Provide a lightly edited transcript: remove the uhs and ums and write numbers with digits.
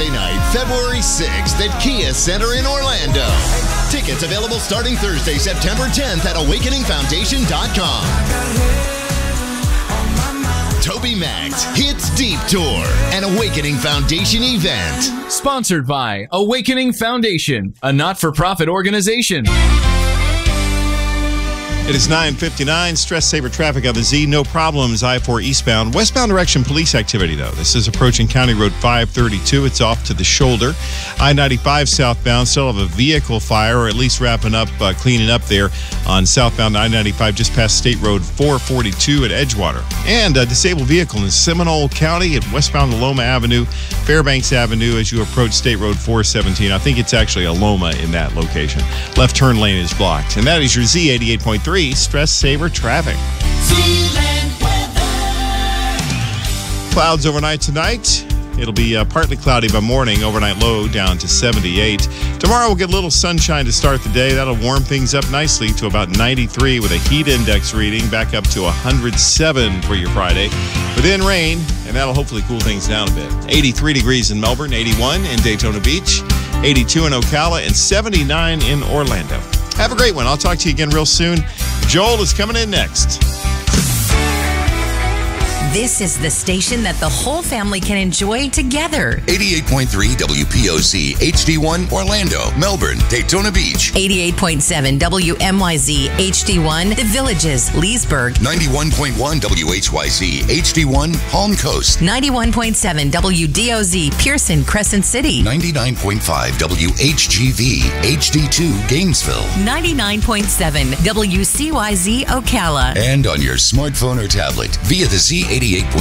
Saturday night, February 6th at Kia Center in Orlando. Tickets available starting Thursday, September 10th at awakeningfoundation.com. TobyMac Hits Deep Tour, an Awakening Foundation event. Sponsored by Awakening Foundation, a not-for-profit organization. It is 9:59. Stress saver traffic on the Z. No problems. I-4 eastbound. Westbound direction police activity, though. This is approaching County Road 532. It's off to the shoulder. I-95 southbound. Still have a vehicle fire, or at least wrapping up, cleaning up there on southbound I-95 just past State Road 442 at Edgewater. And a disabled vehicle in Seminole County at westbound Loma Avenue, Fairbanks Avenue as you approach State Road 417. I think it's actually a Loma in that location. Left turn lane is blocked. And that is your Z88.3 Stress Saver Traffic. Clouds overnight tonight. It'll be partly cloudy by morning. Overnight low down to 78. Tomorrow we'll get a little sunshine to start the day. That'll warm things up nicely to about 93 with a heat index reading back up to 107 for your Friday. Within rain, and that'll hopefully cool things down a bit. 83 degrees in Melbourne, 81 in Daytona Beach, 82 in Ocala, and 79 in Orlando. Have a great one. I'll talk to you again real soon. Joel is coming in next. This is the station that the whole family can enjoy together. 88.3 WPOC, HD1, Orlando, Melbourne, Daytona Beach. 88.7 WMYZ, HD1, The Villages, Leesburg. 91.1 WHYZ, HD1, Palm Coast. 91.7 WDOZ, Pearson, Crescent City. 99.5 WHGV, HD2, Gainesville. 99.7 WCYZ, Ocala. And on your smartphone or tablet via the Z88.3